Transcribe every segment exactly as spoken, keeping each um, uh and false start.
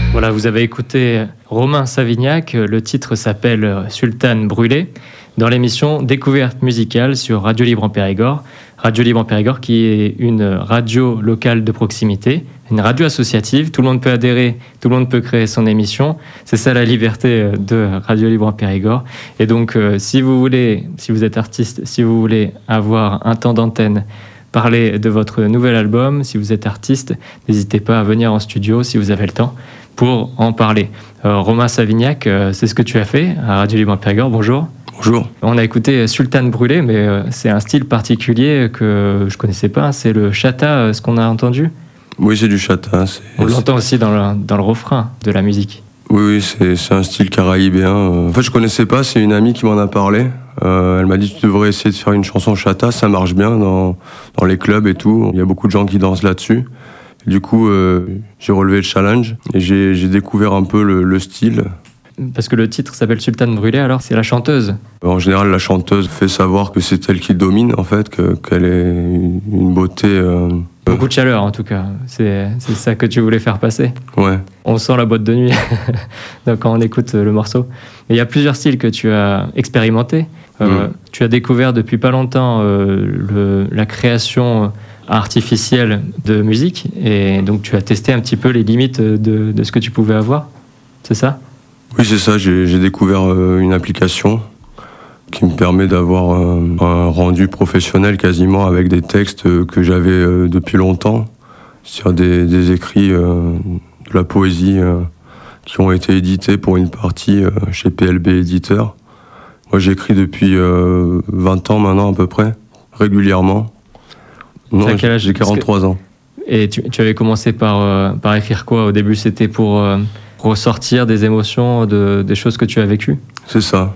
Voilà, vous avez écouté Romain Savignac, le titre s'appelle Sultan Brûlé, dans l'émission Découverte musicale sur Radio Libre en Périgord. Radio Libre en Périgord qui est une radio locale de proximité, une radio associative, tout le monde peut adhérer, tout le monde peut créer son émission, c'est ça la liberté de Radio Libre en Périgord. Et donc euh, si vous voulez, si vous êtes artiste, si vous voulez avoir un temps d'antenne, parler de votre nouvel album, si vous êtes artiste, n'hésitez pas à venir en studio si vous avez le temps pour en parler. Euh, Romain Savignac, euh, c'est ce que tu as fait à Radio Libre en Périgord, bonjour. Bonjour. On a écouté Sultan Brûlé, mais euh, c'est un style particulier que je connaissais pas, c'est le chata, euh, ce qu'on a entendu. Oui, c'est du chata. C'est, On l'entend aussi dans le, dans le refrain de la musique. Oui, oui c'est, c'est un style caraïbéen. En fait, je connaissais pas, c'est une amie qui m'en a parlé. Euh, elle m'a dit tu devrais essayer de faire une chanson chata, ça marche bien dans, dans les clubs et tout. Il y a beaucoup de gens qui dansent là-dessus. Et du coup, euh, j'ai relevé le challenge et j'ai, j'ai découvert un peu le, le style. Parce que le titre s'appelle Sultan Brûlé, alors c'est la chanteuse. En général, la chanteuse fait savoir que c'est elle qui domine, en fait, que, qu'elle est une beauté... Euh... Beaucoup de chaleur, en tout cas. C'est, c'est ça que tu voulais faire passer. Ouais. On sent la boîte de nuit donc, quand on écoute le morceau. Mais il y a plusieurs styles que tu as expérimentés. Euh, mmh. Tu as découvert depuis pas longtemps euh, le, la création artificielle de musique. Et donc, tu as testé un petit peu les limites de, de ce que tu pouvais avoir. C'est ça ? Oui, c'est ça. J'ai, j'ai découvert euh, une application qui me permet d'avoir un, un rendu professionnel quasiment avec des textes que j'avais euh, depuis longtemps, sur des, des écrits euh, de la poésie euh, qui ont été édités pour une partie euh, chez P L B Éditeur. Moi, j'écris depuis euh, vingt ans maintenant à peu près, régulièrement. Non, à quel âge ? J'ai quarante-trois ans. Et tu, tu avais commencé par, euh, par écrire quoi ? Au début, c'était pour euh, ressortir des émotions, de, des choses que tu as vécues ? C'est ça.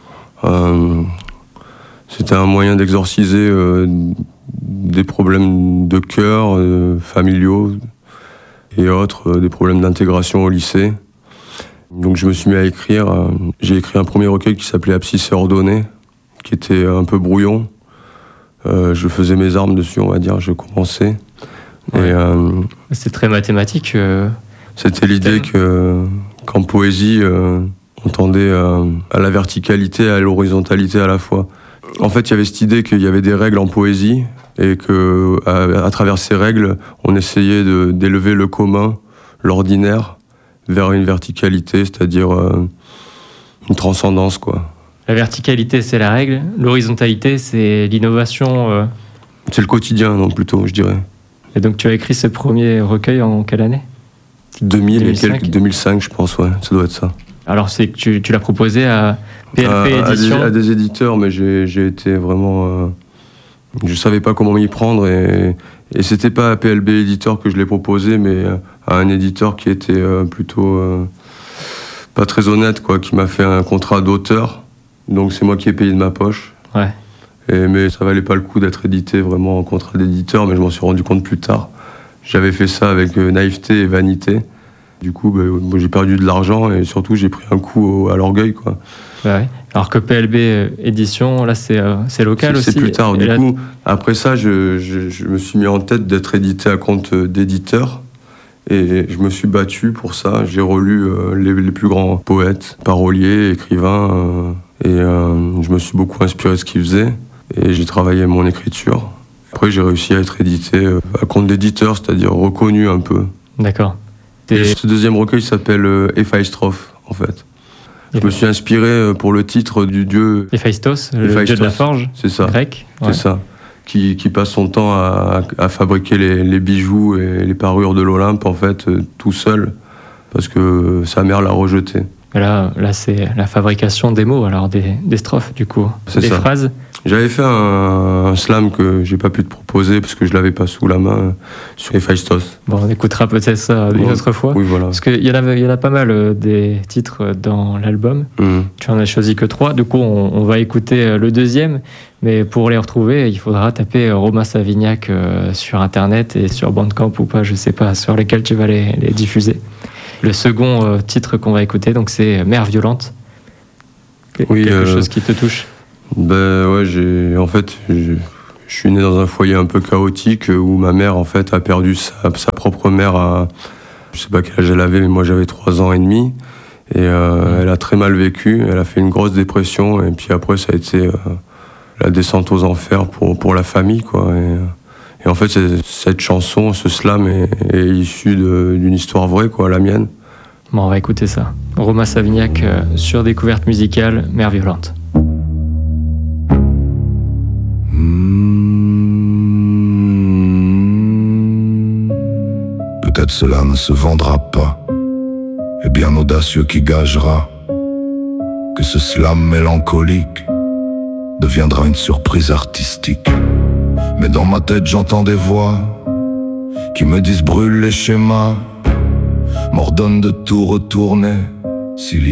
Euh, c'était un moyen d'exorciser euh, des problèmes de cœur, euh, familiaux et autres, euh, des problèmes d'intégration au lycée. Donc je me suis mis à écrire. Euh, j'ai écrit un premier recueil qui s'appelait Abscisse ordonnée, qui était un peu brouillon. Euh, je faisais mes armes dessus, on va dire, je commençais. Ouais. Et, euh, c'est très mathématique. Euh, c'était l'idée que, qu'en poésie... Euh, on tendait euh, à la verticalité et à l'horizontalité à la fois. En fait, il y avait cette idée qu'il y avait des règles en poésie et que, à, à travers ces règles, on essayait de, d'élever le commun, l'ordinaire, vers une verticalité, c'est-à-dire euh, une transcendance, quoi. La verticalité, c'est la règle. L'horizontalité, c'est l'innovation. Euh... C'est le quotidien, non, plutôt, je dirais. Et donc, tu as écrit ce premier recueil en quelle année ? deux mille et quelques, deux mille cinq, je pense, ouais, ça doit être ça. Alors, c'est que tu, tu l'as proposé à P L P à, Édition ? à, des, à des éditeurs, mais j'ai, j'ai été vraiment... Euh, je ne savais pas comment m'y prendre. Et, et c'était pas à P L B Éditeur que je l'ai proposé, mais à un éditeur qui était euh, plutôt... Euh, pas très honnête, quoi, qui m'a fait un contrat d'auteur. Donc c'est moi qui ai payé de ma poche. Ouais. Et, mais ça valait pas le coup d'être édité vraiment en contrat d'éditeur, mais je m'en suis rendu compte plus tard. J'avais fait ça avec euh, naïveté et vanité. Du coup, bah, moi, j'ai perdu de l'argent et surtout, j'ai pris un coup au, à l'orgueil, quoi. Ouais. Alors que P L B Édition, là, c'est, euh, c'est local c'est, aussi. C'est plus tard. Et du là... coup, après ça, je, je, je me suis mis en tête d'être édité à compte d'éditeur. Et je me suis battu pour ça. J'ai relu euh, les, les plus grands poètes, paroliers, écrivains. Euh, et euh, je me suis beaucoup inspiré de ce qu'ils faisaient. Et j'ai travaillé mon écriture. Après, j'ai réussi à être édité euh, à compte d'éditeur, c'est-à-dire reconnu un peu. D'accord. Et ce deuxième recueil s'appelle euh, Héphaïstrophe, en fait. Je me suis inspiré euh, pour le titre du dieu... Héphaïstos, le Héphaïstos, dieu de la forge, c'est ça. Grec. C'est ouais. ça. Qui, qui passe son temps à, à fabriquer les, les bijoux et les parures de l'Olympe, en fait, euh, tout seul, parce que sa mère l'a rejeté. Et là, là, c'est la fabrication des mots, alors des, des strophes, du coup. C'est des ça. phrases. J'avais fait un, un slam que j'ai pas pu te proposer parce que je l'avais pas sous la main sur Héphaïstos. Bon, on écoutera peut-être ça une ouais. autre fois. Oui, voilà. Parce qu'il y, y en a pas mal euh, des titres dans l'album. Mmh. Tu en as choisi que trois. Du coup, on, on va écouter le deuxième. Mais pour les retrouver, il faudra taper Romain Savignac euh, sur Internet et sur Bandcamp ou pas, je sais pas, sur lesquels tu vas les, les diffuser. Le second euh, titre qu'on va écouter, donc c'est Mère violente. Oui, Quelque euh, chose qui te touche. Ben ouais, j'ai en fait, je, je suis né dans un foyer un peu chaotique où ma mère en fait a perdu sa, sa propre mère à, Je sais pas quel âge elle avait, mais moi j'avais trois ans et demi. Et euh, elle a très mal vécu, elle a fait une grosse dépression. Et puis après, ça a été euh, la descente aux enfers pour, pour la famille, quoi. Et, et en fait, cette chanson, ce slam est, est issu de, d'une histoire vraie, quoi, la mienne. Bon, on va écouter ça. Romain Savignac euh, sur Découverte musicale, Mère violente. Peut-être cela ne se vendra pas, et bien audacieux qui gagera que ce slam mélancolique deviendra une surprise artistique. Mais dans ma tête j'entends des voix qui me disent brûle les schémas, m'ordonne de tout retourner s'il y a